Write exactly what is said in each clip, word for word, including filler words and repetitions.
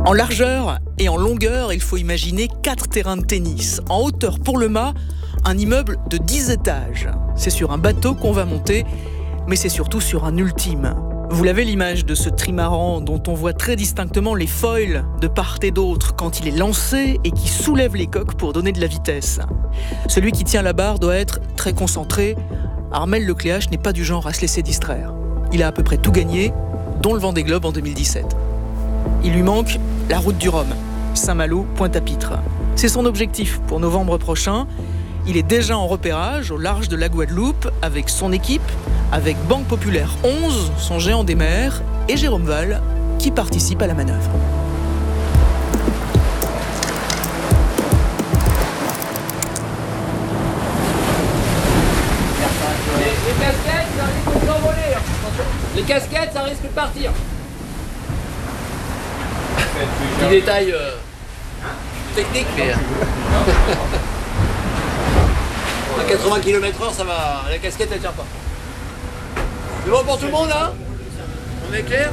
En largeur et en longueur, il faut imaginer quatre terrains de tennis. En hauteur pour le mât, un immeuble de dix étages. C'est sur un bateau qu'on va monter, mais c'est surtout sur un ultime. Vous l'avez l'image de ce trimaran dont on voit très distinctement les foils de part et d'autre quand il est lancé et qui soulève les coques pour donner de la vitesse. Celui qui tient la barre doit être très concentré. Armel Lecléache n'est pas du genre à se laisser distraire. Il a à peu près tout gagné, dont le Vendée Globe en deux mille dix-sept. Il lui manque la route du Rhum, Saint-Malo, Pointe-à-Pitre. C'est son objectif pour novembre prochain. Il est déjà en repérage au large de la Guadeloupe avec son équipe, avec Banque Populaire onze, son géant des mers, et Jérôme Val, qui participe à la manœuvre. Les, les casquettes, ça risque de s'envoler. Les casquettes, ça risque de partir. Petit détail euh, technique, mais... à quatre-vingts kilomètres heure, ça va. La casquette, elle tient pas. C'est bon pour tout le monde, là? On est clair?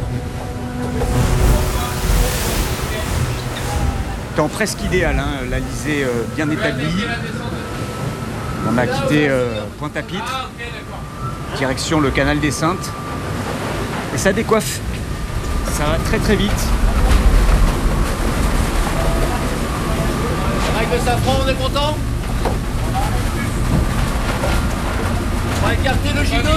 Temps presque idéal, hein, l'Alizé euh, bien établie. On a quitté euh, Pointe-à-Pitre, direction le canal des Saintes. Et ça décoiffe. Ça va très très vite. Avec le safran, on est content? On va écarter le J deux.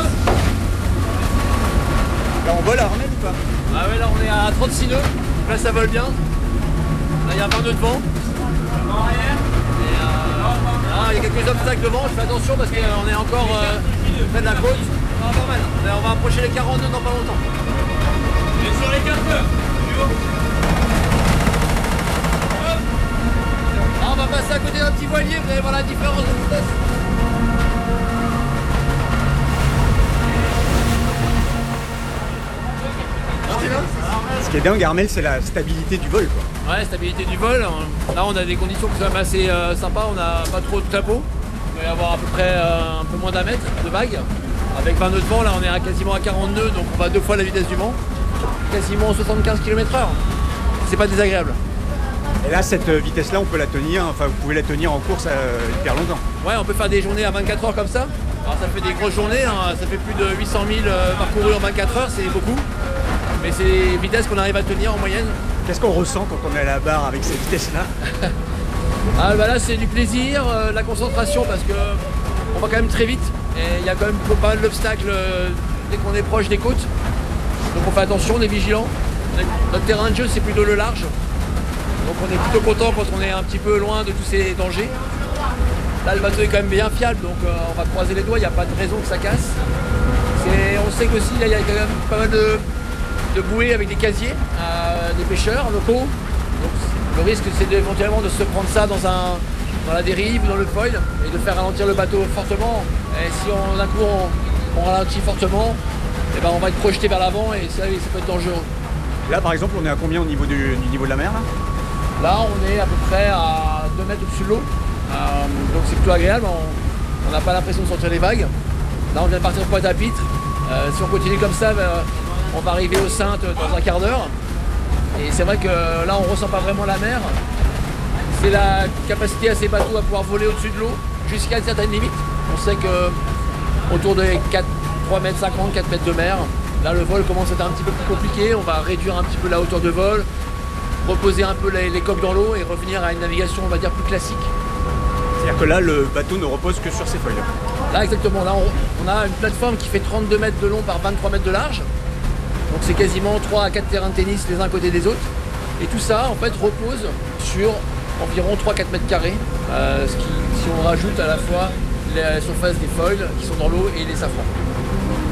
Là on vole à Armel ou pas? Ah ouais, là on est à trente-six nœuds. Donc là ça vole bien. Là il y a vingt nœuds de vent. Et euh, ah, il y a quelques obstacles devant, je fais attention parce qu'on est encore euh, près de la côte. Ah, pas mal. Là, on va approcher les quarante nœuds dans pas longtemps. Et sur les quatre nœuds, ah, on va passer à côté d'un petit voilier, vous allez voir la différence de vitesse. Ce qui est dingue, Armel, c'est la stabilité du vol, quoi. Ouais, stabilité du vol. Là, on a des conditions qui sont quand même assez euh, sympas. On n'a pas trop de clapots. Il va y avoir à peu près euh, un peu moins d'un mètre de vague. Avec vingt nœuds de vent, là, on est à quasiment à quarante nœuds, donc on va deux fois la vitesse du vent. Quasiment soixante-quinze kilomètres heure. C'est pas désagréable. Et là, cette vitesse-là, on peut la tenir, enfin, vous pouvez la tenir en course euh, hyper longtemps. Ouais, on peut faire des journées à vingt-quatre heures comme ça. Alors, ça fait des grosses journées, hein. Ça fait plus de huit cent mille euh, parcourus en vingt-quatre heures, c'est beaucoup. Mais c'est des vitesses qu'on arrive à tenir en moyenne. Qu'est-ce qu'on ressent quand on est à la barre avec cette vitesse-là? Ah bah là c'est du plaisir, euh, la concentration parce que on va quand même très vite et il y a quand même pas mal d'obstacles euh, dès qu'on est proche des côtes. Donc on fait attention, on est vigilant. Notre terrain de jeu c'est plutôt le large. Donc on est plutôt content quand on est un petit peu loin de tous ces dangers. Là le bateau est quand même bien fiable donc euh, on va croiser les doigts, il n'y a pas de raison que ça casse. C'est, on sait qu'aussi il y a quand même pas mal de de bouées avec des casiers, euh, des pêcheurs locaux. Donc le risque c'est éventuellement de se prendre ça dans, un, dans la dérive, dans le foil, et de faire ralentir le bateau fortement. Et si on, d'un coup on, on ralentit fortement, et ben on va être projeté vers l'avant et ça, ça peut être dangereux. Là par exemple, on est à combien au niveau du, du niveau de la mer là? Là on est à peu près à deux mètres au-dessus de l'eau, euh, donc c'est plutôt agréable, on n'a pas l'impression de sentir les vagues. Là on vient de partir de Pointe-à-Pitre, euh, si on continue comme ça, ben, on va arriver aux Saintes dans un quart d'heure. Et c'est vrai que là, on ne ressent pas vraiment la mer. C'est la capacité à ces bateaux à pouvoir voler au-dessus de l'eau jusqu'à une certaine limite. On sait que autour de trois mètres cinquante, quatre mètres de mer, là, le vol commence à être un petit peu plus compliqué. On va réduire un petit peu la hauteur de vol, reposer un peu les, les coques dans l'eau et revenir à une navigation, on va dire, plus classique. C'est-à-dire que là, le bateau ne repose que sur ses feuilles. Là, exactement. Là, on, on a une plateforme qui fait trente-deux mètres de long par vingt-trois mètres de large. Donc c'est quasiment trois à quatre terrains de tennis les uns à côté des autres. Et tout ça en fait repose sur environ trois à quatre mètres carrés. Euh, ce qui, si on rajoute à la fois la surface des foils qui sont dans l'eau et les safrans.